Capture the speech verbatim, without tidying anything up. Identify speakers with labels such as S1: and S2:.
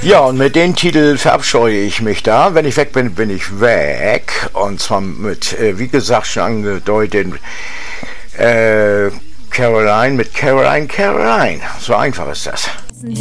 S1: Ja, und mit dem Titel verabscheue ich mich da. Wenn ich weg bin, bin ich weg. Und zwar mit, äh, wie gesagt, schon angedeutet, äh, Caroline mit Caroline, Caroline. So einfach ist das.